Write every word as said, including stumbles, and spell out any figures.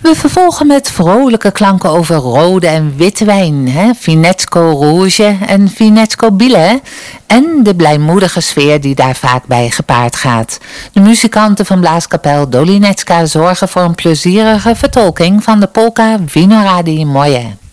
We vervolgen met vrolijke klanken over rode en witte wijn, hè? Vinetsco Rouge en Vinetsco Bile, en de blijmoedige sfeer die daar vaak bij gepaard gaat. De muzikanten van blaaskapel Dolinecka zorgen voor een plezierige vertolking van de polka Wino Radi Moje.